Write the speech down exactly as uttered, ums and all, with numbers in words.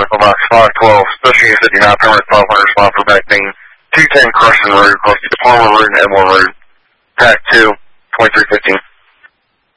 medical box five twelve, Special Unit fifty-nine, Permanent twelve hundred, respond for back being two ten Crescent Road, close to Palmer Road and Edmore Road. Pack two, twenty-three fifteen.